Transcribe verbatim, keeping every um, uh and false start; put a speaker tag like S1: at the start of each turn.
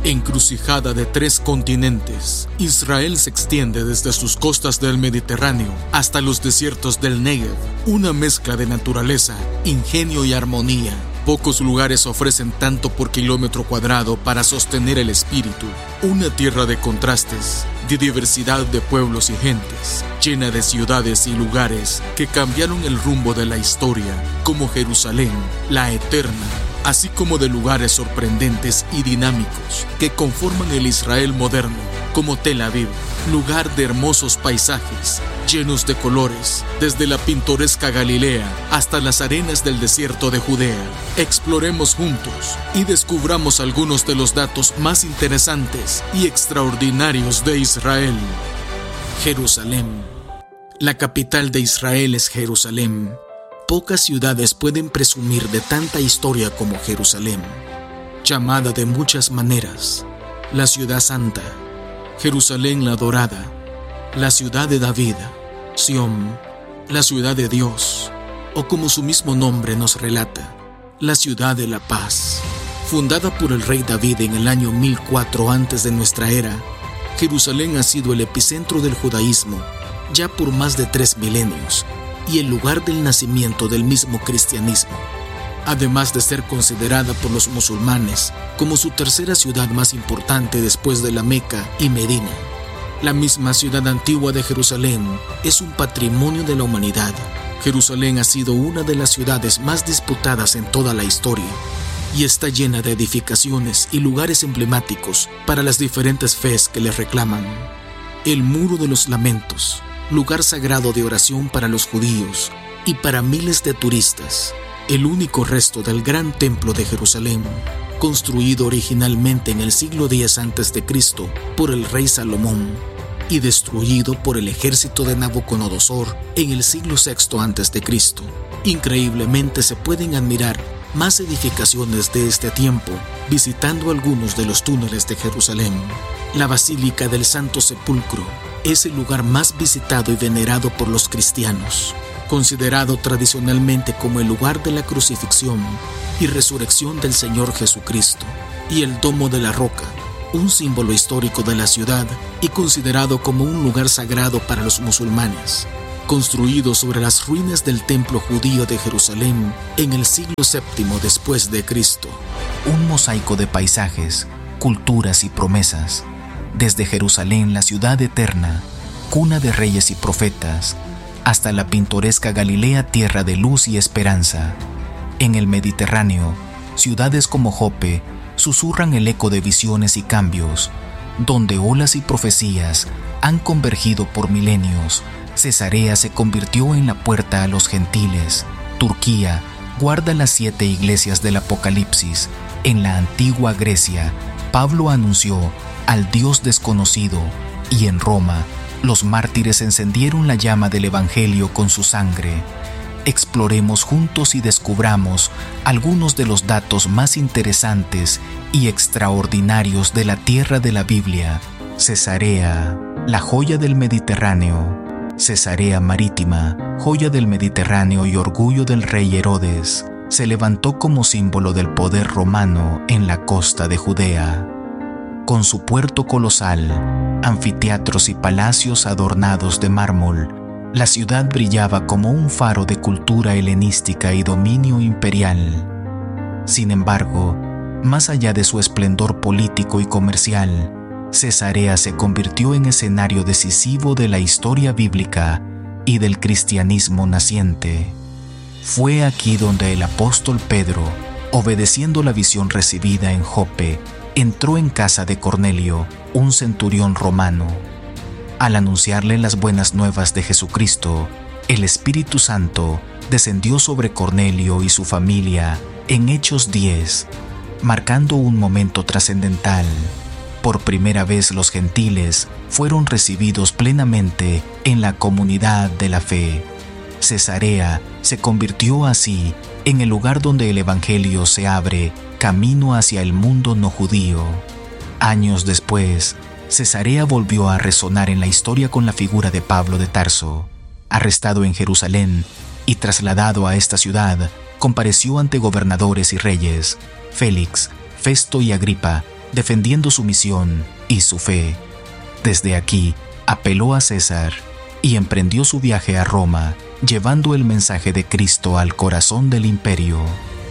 S1: Encrucijada de tres continentes, Israel se extiende desde sus costas del Mediterráneo hasta los desiertos del Negev, una mezcla de naturaleza, ingenio y armonía. Pocos lugares ofrecen tanto por kilómetro cuadrado para sostener el espíritu. Una tierra de contrastes, de diversidad de pueblos y gentes, llena de ciudades y lugares que cambiaron el rumbo de la historia, como Jerusalén, la eterna, así como de lugares sorprendentes y dinámicos que conforman el Israel moderno, como Tel Aviv, lugar de hermosos paisajes, llenos de colores, desde la pintoresca Galilea hasta las arenas del desierto de Judea. Exploremos juntos y descubramos algunos de los datos más interesantes y extraordinarios de Israel. Jerusalén. La capital de Israel es Jerusalén. Pocas ciudades pueden presumir de tanta historia como Jerusalén, llamada de muchas maneras, la ciudad santa, Jerusalén la dorada, la ciudad de David, Sión, la ciudad de Dios, o como su mismo nombre nos relata, la ciudad de la paz. Fundada por el rey David en el año mil cuatro antes de nuestra era, Jerusalén ha sido el epicentro del judaísmo ya por más de tres milenios y el lugar del nacimiento del mismo cristianismo, además de ser considerada por los musulmanes como su tercera ciudad más importante después de la Meca y Medina. La misma ciudad antigua de Jerusalén es un patrimonio de la humanidad. Jerusalén ha sido una de las ciudades más disputadas en toda la historia y está llena de edificaciones y lugares emblemáticos para las diferentes fes que le reclaman. El Muro de los Lamentos, lugar sagrado de oración para los judíos y para miles de turistas, el único resto del gran templo de Jerusalén, construido originalmente en el siglo diez antes de Cristo por el rey Salomón y destruido por el ejército de Nabucodonosor en el siglo sexto antes de Cristo. Increíblemente se pueden admirar más edificaciones de este tiempo visitando algunos de los túneles de Jerusalén. La Basílica del Santo Sepulcro es el lugar más visitado y venerado por los cristianos, considerado tradicionalmente como el lugar de la crucifixión y resurrección del Señor Jesucristo, y el Domo de la Roca, un símbolo histórico de la ciudad y considerado como un lugar sagrado para los musulmanes, construido sobre las ruinas del templo judío de Jerusalén en el siglo séptimo después de Cristo.
S2: Un mosaico de paisajes, culturas y promesas, desde Jerusalén, la ciudad eterna, cuna de reyes y profetas, hasta la pintoresca Galilea, tierra de luz y esperanza. En el Mediterráneo, ciudades como Jope susurran el eco de visiones y cambios, donde olas y profecías han convergido por milenios. Cesarea se convirtió en la puerta a los gentiles. Turquía guarda las siete iglesias del Apocalipsis. En la antigua Grecia, Pablo anunció al Dios desconocido, y en Roma, los mártires encendieron la llama del Evangelio con su sangre. Exploremos juntos y descubramos algunos de los datos más interesantes y extraordinarios de la tierra de la Biblia. Cesarea, la joya del Mediterráneo. Cesarea Marítima, joya del Mediterráneo y orgullo del rey Herodes, se levantó como símbolo del poder romano en la costa de Judea. Con su puerto colosal, anfiteatros y palacios adornados de mármol, la ciudad brillaba como un faro de cultura helenística y dominio imperial. Sin embargo, más allá de su esplendor político y comercial, Cesarea se convirtió en escenario decisivo de la historia bíblica y del cristianismo naciente. Fue aquí donde el apóstol Pedro, obedeciendo la visión recibida en Jope, entró en casa de Cornelio, un centurión romano. Al anunciarle las buenas nuevas de Jesucristo, el Espíritu Santo descendió sobre Cornelio y su familia en Hechos diez, marcando un momento trascendental. Por primera vez los gentiles fueron recibidos plenamente en la comunidad de la fe. Cesarea se convirtió así en el lugar donde el Evangelio se abre camino hacia el mundo no judío. Años después, Cesarea volvió a resonar en la historia con la figura de Pablo de Tarso. Arrestado en Jerusalén y trasladado a esta ciudad, compareció ante gobernadores y reyes. Félix, Festo y Agripa defendiendo su misión y su fe. Desde aquí, apeló a César y emprendió su viaje a Roma, llevando el mensaje de Cristo al corazón del imperio.